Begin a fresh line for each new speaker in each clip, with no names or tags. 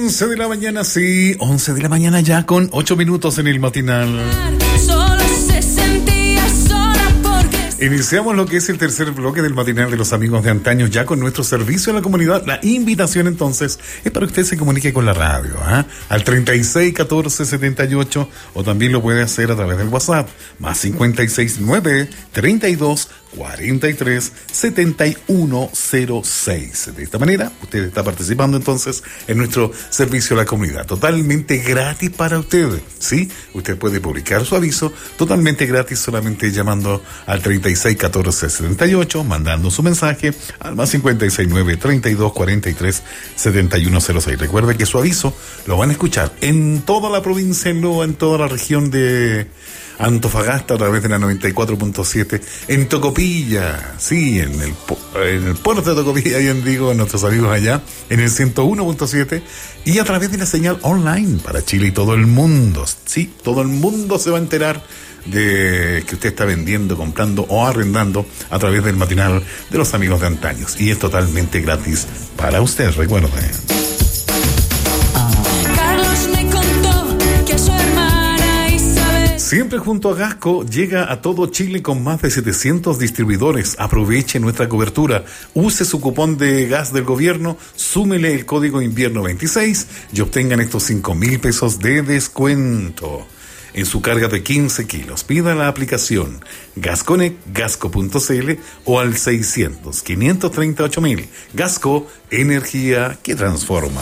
11 de la mañana, sí, 11 de la mañana ya con 8 minutos en el matinal.
Solo se sentía sola porque...
Iniciamos lo que es el tercer bloque del matinal de los amigos de antaño, ya con nuestro servicio a la comunidad. La invitación entonces es para que usted se comunique con la radio, al 36 14 78, o también lo puede hacer a través del WhatsApp, más 56 9 32 43 7106. De esta manera, usted está participando entonces en nuestro servicio a la comunidad, totalmente gratis para usted, ¿sí? Usted puede publicar su aviso totalmente gratis solamente llamando al 36 14 78, mandando su mensaje al más 56 9 32 43 7106. Recuerde que su aviso lo van a escuchar en toda la provincia, en toda la región de Antofagasta a través de la 94.7, en Tocopilla, sí, en el puerto de Tocopilla, bien digo, nuestros amigos allá, en el 101.7, y a través de la señal online para Chile y todo el mundo. Sí, todo el mundo se va a enterar de que usted está vendiendo, comprando o arrendando a través del matinal de los amigos de antaños, y es totalmente gratis para usted, recuerde.
Carlos me contó que a su hermana Isabel...
Siempre junto a Gasco, llega a todo Chile con más de 700 distribuidores. Aproveche nuestra cobertura. Use su cupón de gas del gobierno, súmele el código invierno 26 y obtengan estos 5,000 pesos de descuento en su carga de 15 kilos. Pida la aplicación Gasconnect, gasco.cl o al 600-538,000. Gasco, energía que transforma.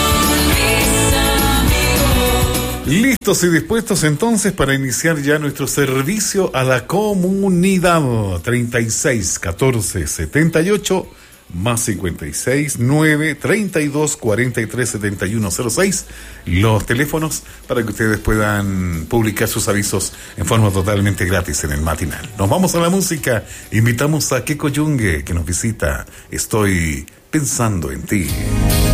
Listos y dispuestos entonces para iniciar ya nuestro servicio a la comunidad. 36 14 78 más 56 9 32 43 71 06. Los teléfonos para que ustedes puedan publicar sus avisos en forma totalmente gratis en el matinal. Nos vamos a la música. Invitamos a Keko Yungue que nos visita. Estoy pensando en ti.